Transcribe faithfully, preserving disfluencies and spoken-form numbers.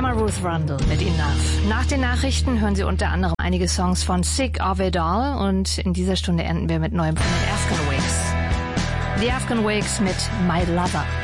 war Ruth Rundle mit Enough. Nach den Nachrichten hören Sie unter anderem einige Songs von Sick of It All und in dieser Stunde enden wir mit neuem von den Afghan Wigs. The Afghan Wigs mit My Lover.